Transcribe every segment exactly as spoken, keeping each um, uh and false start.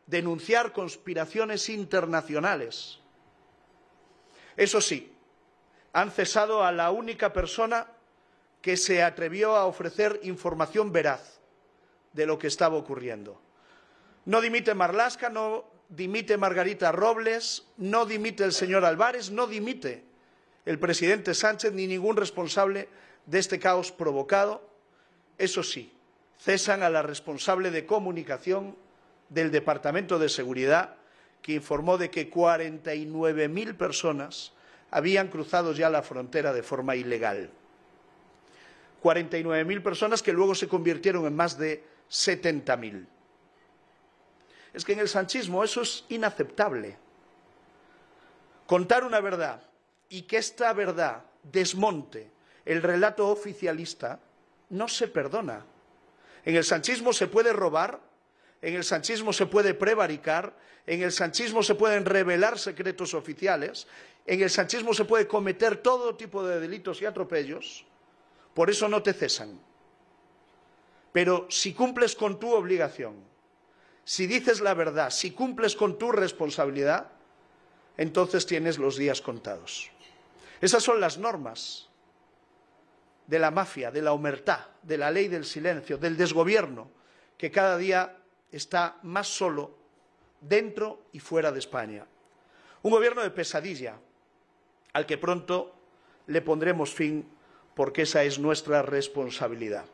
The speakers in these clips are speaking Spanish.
denunciar conspiraciones internacionales. Eso sí, han cesado a la única persona que se atrevió a ofrecer información veraz de lo que estaba ocurriendo. No dimite Marlaska, no dimite Margarita Robles, no dimite el señor Álvarez, no dimite el presidente Sánchez ni ningún responsable de este caos provocado. Eso sí, cesan a la responsable de comunicación del Departamento de Seguridad, que informó de que cuarenta y nueve mil personas habían cruzado ya la frontera de forma ilegal. cuarenta y nueve mil personas que luego se convirtieron en más de setenta mil. Es que en el sanchismo eso es inaceptable. Contar una verdad y que esta verdad desmonte el relato oficialista no se perdona. En el sanchismo se puede robar, en el sanchismo se puede prevaricar, en el sanchismo se pueden revelar secretos oficiales, en el sanchismo se puede cometer todo tipo de delitos y atropellos, por eso no te cesan. Pero si cumples con tu obligación, si dices la verdad, si cumples con tu responsabilidad, entonces tienes los días contados. Esas son las normas de la mafia, de la omertá, de la ley del silencio, del desgobierno, que cada día está más solo dentro y fuera de España. Un gobierno de pesadilla, al que pronto le pondremos fin, porque esa es nuestra responsabilidad.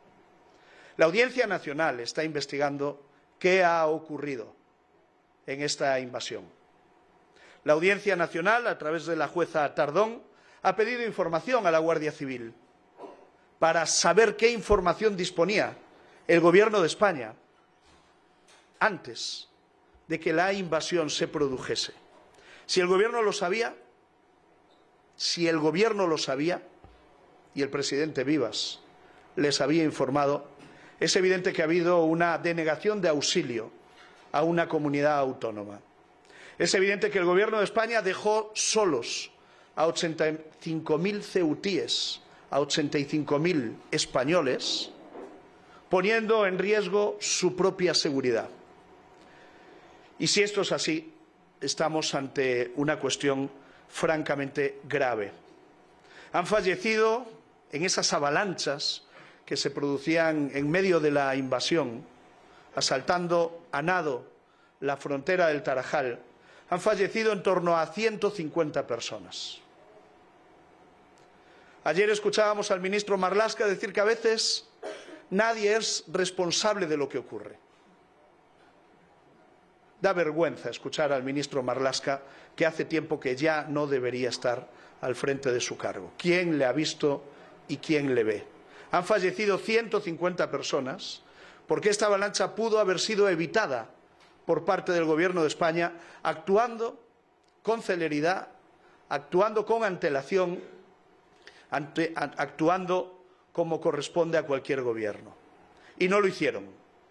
La Audiencia Nacional está investigando qué ha ocurrido en esta invasión. La Audiencia Nacional, a través de la jueza Tardón, ha pedido información a la Guardia Civil para saber qué información disponía el Gobierno de España antes de que la invasión se produjese. Si el Gobierno lo sabía, si el Gobierno lo sabía y el presidente Vivas les había informado, es evidente que ha habido una denegación de auxilio a una comunidad autónoma. Es evidente que el Gobierno de España dejó solos a ochenta y cinco mil ceutíes, a ochenta y cinco mil españoles, poniendo en riesgo su propia seguridad. Y si esto es así, estamos ante una cuestión francamente grave. Han fallecido en esas avalanchas que se producían en medio de la invasión, asaltando a nado la frontera del Tarajal, han fallecido en torno a ciento cincuenta personas. Ayer escuchábamos al ministro Marlaska decir que a veces nadie es responsable de lo que ocurre. Da vergüenza escuchar al ministro Marlaska, que hace tiempo que ya no debería estar al frente de su cargo. ¿Quién le ha visto y quién le ve? Han fallecido ciento cincuenta personas porque esta avalancha pudo haber sido evitada por parte del Gobierno de España, actuando con celeridad, actuando con antelación, ante, actuando como corresponde a cualquier gobierno. Y no lo hicieron.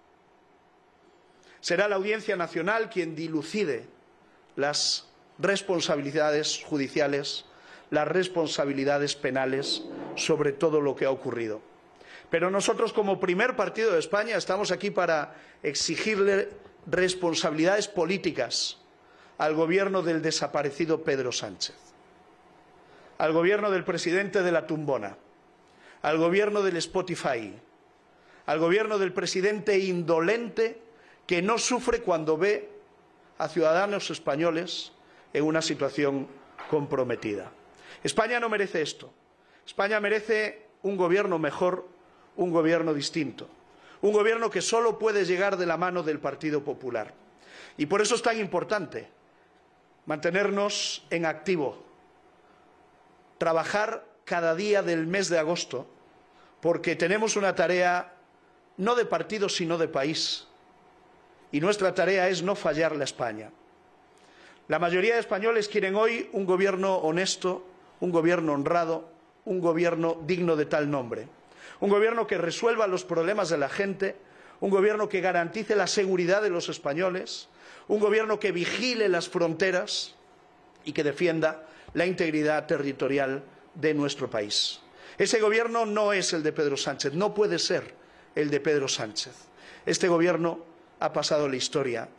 Será la Audiencia Nacional quien dilucide las responsabilidades judiciales, las responsabilidades penales sobre todo lo que ha ocurrido. Pero nosotros, como primer partido de España, estamos aquí para exigirle responsabilidades políticas al gobierno del desaparecido Pedro Sánchez, al gobierno del presidente de la Tumbona, al gobierno del Spotify, al gobierno del presidente indolente que no sufre cuando ve a ciudadanos españoles en una situación comprometida. España no merece esto. España merece un gobierno mejor, un gobierno distinto. Un gobierno que solo puede llegar de la mano del Partido Popular. Y por eso es tan importante mantenernos en activo, trabajar cada día del mes de agosto, porque tenemos una tarea no de partido, sino de país. Y nuestra tarea es no fallarle a España. La mayoría de españoles quieren hoy un gobierno honesto, un gobierno honrado, un gobierno digno de tal nombre. Un gobierno que resuelva los problemas de la gente, un gobierno que garantice la seguridad de los españoles, un gobierno que vigile las fronteras y que defienda la integridad territorial de nuestro país. Ese gobierno no es el de Pedro Sánchez, no puede ser el de Pedro Sánchez. Este gobierno ha pasado la historia.